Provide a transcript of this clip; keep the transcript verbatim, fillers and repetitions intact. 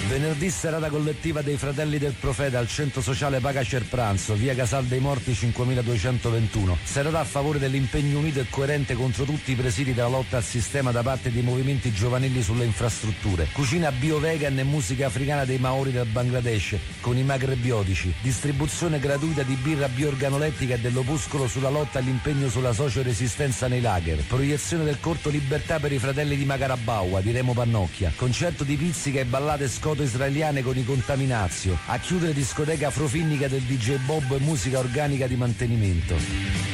Venerdì serata collettiva dei Fratelli del Profeta al centro sociale Paga Cerpranzo, via Casal dei Morti cinquemiladuecentoventuno. Serata a favore dell'impegno unito e coerente contro tutti i presidi della lotta al sistema da parte dei movimenti giovanili sulle infrastrutture. Cucina bio-vegan e musica africana dei Maori del Bangladesh con i macrebiotici. Distribuzione gratuita di birra bioorganolettica e dell'opuscolo sulla lotta all'impegno sulla socio-resistenza nei lager. Proiezione del corto Libertà per i fratelli di Macarabaua di Remo Pannocchia. Concerto di pizzica e ballate scoto israeliane con i Contaminazio. A chiudere discoteca afrofinnica del D J Bob e musica organica di mantenimento.